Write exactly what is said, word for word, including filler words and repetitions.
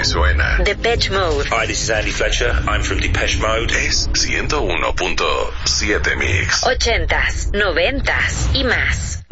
suena. Depeche Mode. Hi, this is Andy Fletcher. I'm from Depeche Mode. Es ciento uno punto siete Mix. Ochentas, noventas y más.